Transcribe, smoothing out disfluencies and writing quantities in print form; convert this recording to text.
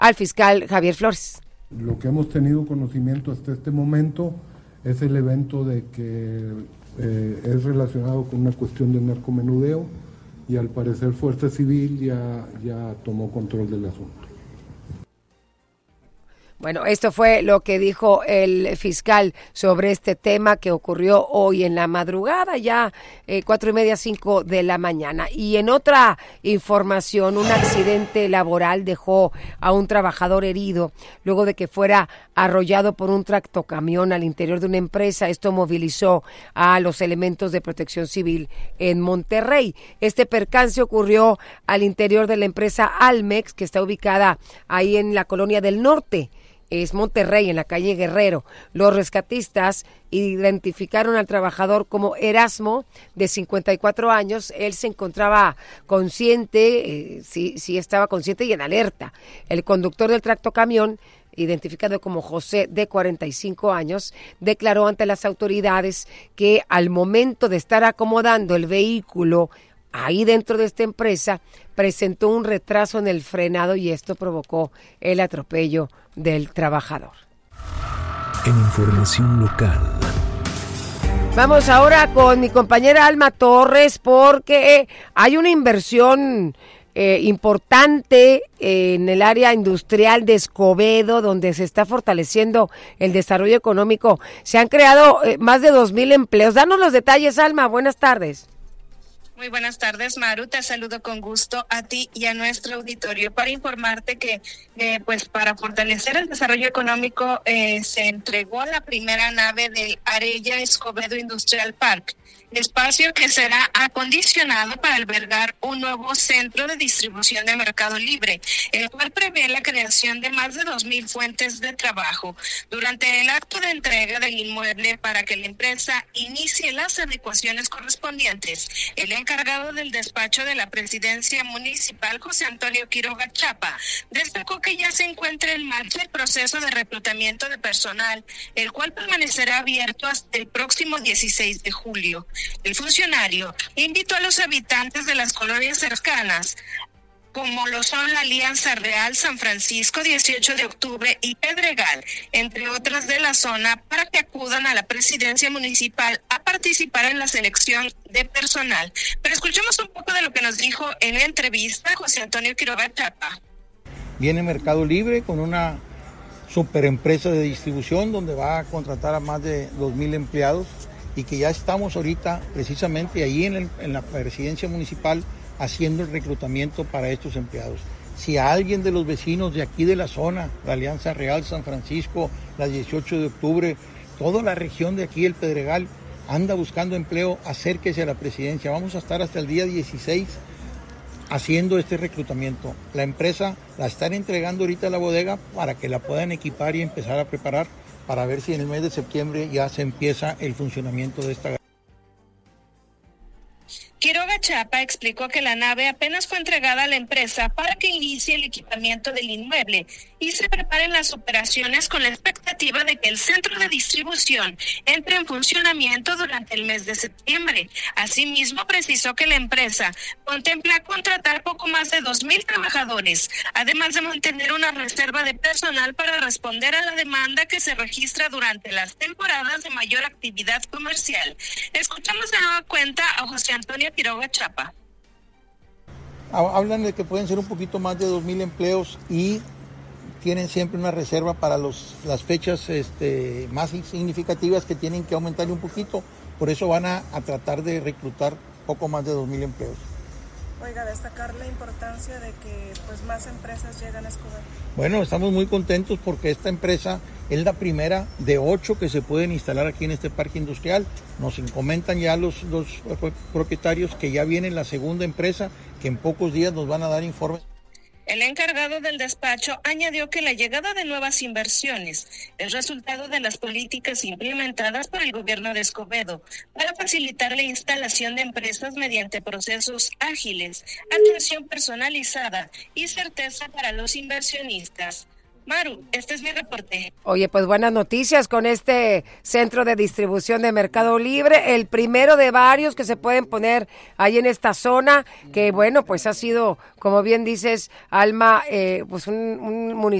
al fiscal Javier Flores. Lo que hemos tenido conocimiento hasta este momento es el evento de que es relacionado con una cuestión de narcomenudeo y al parecer Fuerza Civil ya tomó control del asunto. Bueno, esto fue lo que dijo el fiscal sobre este tema que ocurrió hoy en la madrugada, ya 4:30, 5 de la mañana. Y en otra información, un accidente laboral dejó a un trabajador herido luego de que fuera arrollado por un tractocamión al interior de una empresa. Esto movilizó a los elementos de protección civil en Monterrey. Este percance ocurrió al interior de la empresa Almex, que está ubicada ahí en la Colonia del Norte. Es Monterrey, en la calle Guerrero. Los rescatistas identificaron al trabajador como Erasmo, de 54 años. Él se encontraba consciente, sí estaba consciente y en alerta. El conductor del tractocamión, identificado como José, de 45 años, declaró ante las autoridades que al momento de estar acomodando el vehículo ahí dentro de esta empresa, presentó un retraso en el frenado y esto provocó el atropello del trabajador. En información local. Vamos ahora con mi compañera Alma Torres porque hay una inversión importante en el área industrial de Escobedo, donde se está fortaleciendo el desarrollo económico. Se han creado más de 2,000 empleos. Danos los detalles, Alma. Buenas tardes. Muy buenas tardes, Maru. Te saludo con gusto a ti y a nuestro auditorio para informarte que, pues, para fortalecer el desarrollo económico se entregó la primera nave del Arella Escobedo Industrial Park, espacio que será acondicionado para albergar un nuevo centro de distribución de Mercado Libre, el cual prevé la creación de más de 2,000 fuentes de trabajo. Durante el acto de entrega del inmueble para que la empresa inicie las adecuaciones correspondientes, el encargado del despacho de la presidencia municipal, José Antonio Quiroga Chapa, destacó que ya se encuentra en marcha el proceso de reclutamiento de personal, el cual permanecerá abierto hasta el próximo 16 de julio. El funcionario invitó a los habitantes de las colonias cercanas, como lo son la Alianza Real, San Francisco, 18 de octubre y Pedregal, entre otras de la zona, para que acudan a la presidencia municipal a participar en la selección de personal. Pero escuchemos un poco de lo que nos dijo en la entrevista José Antonio Quiroga Chapa. Viene Mercado Libre con una superempresa de distribución donde va a contratar a más de 2,000 empleados y que ya estamos ahorita precisamente ahí en la presidencia municipal haciendo el reclutamiento para estos empleados. Si a alguien de los vecinos de aquí de la zona, la Alianza Real, San Francisco, la 18 de octubre, toda la región de aquí, el Pedregal, anda buscando empleo, acérquese a la presidencia. Vamos a estar hasta el día 16 haciendo este reclutamiento. La empresa la están entregando ahorita a la bodega para que la puedan equipar y empezar a preparar para ver si en el mes de septiembre ya se empieza el funcionamiento de esta. Quiroga Chapa explicó que la nave apenas fue entregada a la empresa para que inicie el equipamiento del inmueble y se preparen las operaciones con la expectativa de que el centro de distribución entre en funcionamiento durante el mes de septiembre. Asimismo, precisó que la empresa contempla contratar poco más de 2,000 trabajadores, además de mantener una reserva de personal para responder a la demanda que se registra durante las temporadas de mayor actividad comercial. Escuchamos de nueva cuenta a José Antonio Quiroga Chapa. Hablan de que pueden ser un poquito más de 2,000 empleos y tienen siempre una reserva para las fechas más significativas que tienen que aumentarle un poquito. Por eso van a tratar de reclutar poco más de 2,000 empleos. Oiga, destacar la importancia de que pues más empresas llegan a Escobedo. Bueno, estamos muy contentos porque esta empresa es la primera de 8 que se pueden instalar aquí en este parque industrial. Nos comentan ya los propietarios que ya viene la segunda empresa, que en pocos días nos van a dar informes. El encargado del despacho añadió que la llegada de nuevas inversiones es resultado de las políticas implementadas por el gobierno de Escobedo para facilitar la instalación de empresas mediante procesos ágiles, atención personalizada y certeza para los inversionistas. Maru, este es mi reporte. Oye, pues buenas noticias con este centro de distribución de Mercado Libre, el primero de varios que se pueden poner ahí en esta zona, que bueno, pues ha sido, como bien dices, Alma, pues un municipio